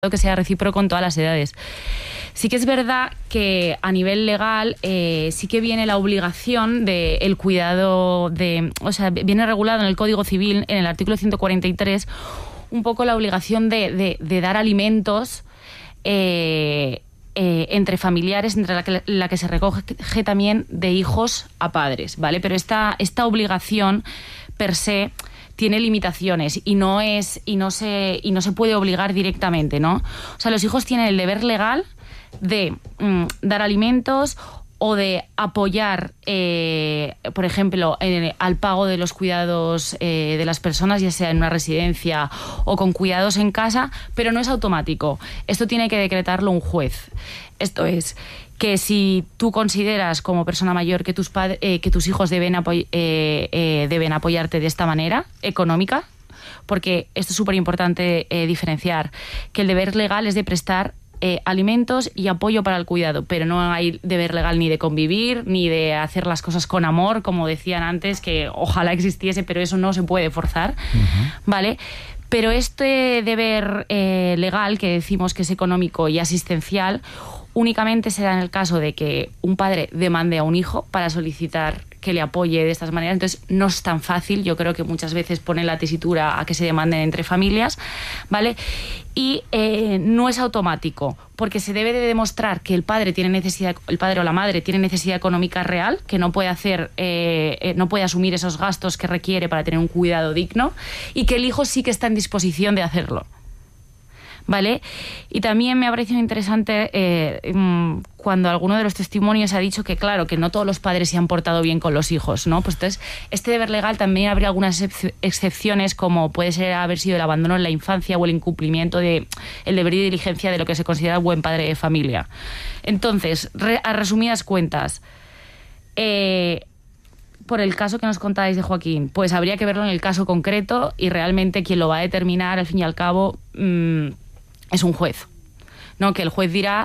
que sea recíproco en todas las edades. Sí que es verdad que a nivel legal sí que viene la obligación del cuidado o sea, viene regulado en el Código Civil, en el artículo 143, un poco la obligación de dar alimentos entre familiares, entre la que se recoge también de hijos a padres, ¿vale? Pero esta obligación per se tiene limitaciones y no se puede obligar directamente, ¿no? O sea, los hijos tienen el deber legal de dar alimentos o de apoyar, por ejemplo, al pago de los cuidados de las personas, ya sea en una residencia o con cuidados en casa, pero no es automático. Esto tiene que decretarlo un juez. Esto es que si tú consideras como persona mayor que tus hijos deben apoyarte de esta manera económica, porque esto es súper importante diferenciar, que el deber legal es de prestar alimentos y apoyo para el cuidado, pero no hay deber legal ni de convivir, ni de hacer las cosas con amor, como decían antes, que ojalá existiese, pero eso no se puede forzar, ¿vale? Pero este deber legal, que decimos que es económico y asistencial, únicamente se da en el caso de que un padre demande a un hijo para solicitar que le apoye de estas maneras. Entonces no es tan fácil, yo creo que muchas veces pone la tesitura a que se demanden entre familias, ¿vale? Y no es automático, porque se debe de demostrar que el padre o la madre tiene necesidad económica real, que no puede no puede asumir esos gastos que requiere para tener un cuidado digno, y que el hijo sí que está en disposición de hacerlo, ¿vale? Y también me ha parecido interesante cuando alguno de los testimonios ha dicho que, claro, que no todos los padres se han portado bien con los hijos, ¿no? Pues entonces, este deber legal también habría algunas excepciones, como puede ser haber sido el abandono en la infancia o el incumplimiento del deber de diligencia de lo que se considera buen padre de familia. Entonces, a resumidas cuentas, por el caso que nos contáis de Joaquín, pues habría que verlo en el caso concreto, y realmente quien lo va a determinar, al fin y al cabo, es un juez, ¿no? Que el juez dirá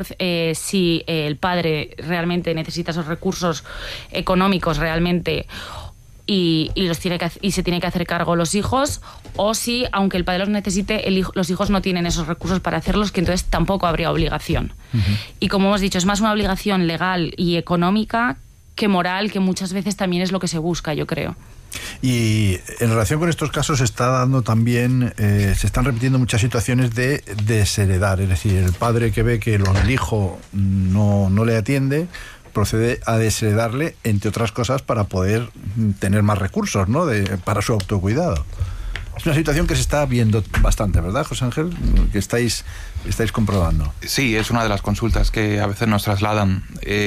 si el padre realmente necesita esos recursos económicos realmente y se tiene que hacer cargo los hijos, o si, aunque el padre los necesite, los hijos no tienen esos recursos para hacerlos, que entonces tampoco habría obligación. Y como hemos dicho, es más una obligación legal y económica que moral, que muchas veces también es lo que se busca, yo creo. Y en relación con estos casos se están repitiendo muchas situaciones de desheredar, es decir, el padre que ve que el hijo no le atiende, procede a desheredarle, entre otras cosas, para poder tener más recursos, ¿no? Para su autocuidado. Es una situación que se está viendo bastante, ¿verdad, José Ángel? Que estáis comprobando. Sí, es una de las consultas que a veces nos trasladan.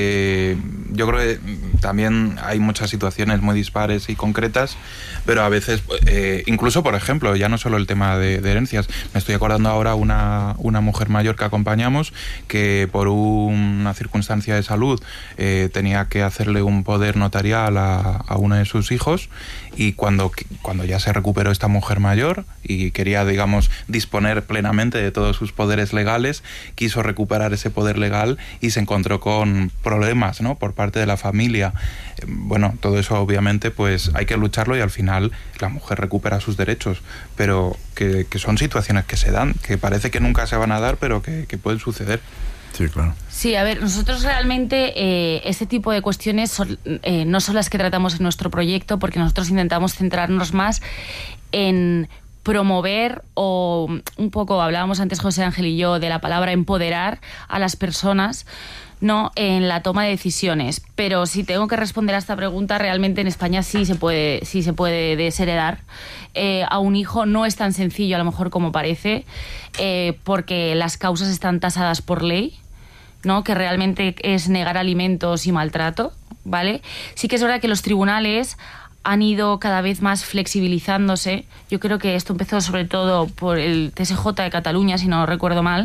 Yo creo que también hay muchas situaciones muy dispares y concretas, pero a veces, incluso, por ejemplo, ya no solo el tema de herencias. Me estoy acordando ahora una mujer mayor que acompañamos, que por una circunstancia de salud tenía que hacerle un poder notarial a uno de sus hijos, y cuando ya se recuperó esta mujer mayor y quería, digamos, disponer plenamente de todos sus poderes legales, quiso recuperar ese poder legal y se encontró con problemas, ¿no?, por parte de la familia. Bueno, todo eso obviamente pues hay que lucharlo, y al final la mujer recupera sus derechos, pero que son situaciones que se dan, que parece que nunca se van a dar, pero que pueden suceder. Sí, claro. Sí, a ver, nosotros realmente este tipo de cuestiones no son las que tratamos en nuestro proyecto, porque nosotros intentamos centrarnos más en promover, o un poco hablábamos antes José Ángel y yo de la palabra empoderar a las personas, ¿no?, en la toma de decisiones. Pero si tengo que responder a esta pregunta, realmente en España sí se puede desheredar a un hijo. No es tan sencillo a lo mejor como parece, porque las causas están tasadas por ley, ¿no?, que realmente es negar alimentos y maltrato, ¿vale? Sí que es verdad que los tribunales han ido cada vez más flexibilizándose. Yo creo que esto empezó sobre todo por el TSJ de Cataluña, si no recuerdo mal,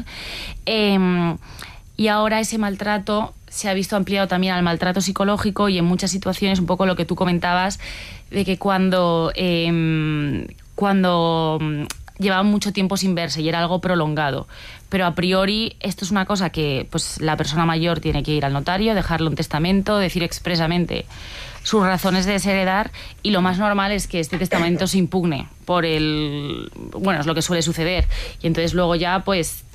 y ahora ese maltrato se ha visto ampliado también al maltrato psicológico, y en muchas situaciones, un poco lo que tú comentabas, de que cuando llevaban mucho tiempo sin verse y era algo prolongado. Pero a priori esto es una cosa que pues la persona mayor tiene que ir al notario, dejarle un testamento, decir expresamente sus razones de desheredar, y lo más normal es que este testamento se impugne por el... Bueno, es lo que suele suceder. Y entonces luego ya pues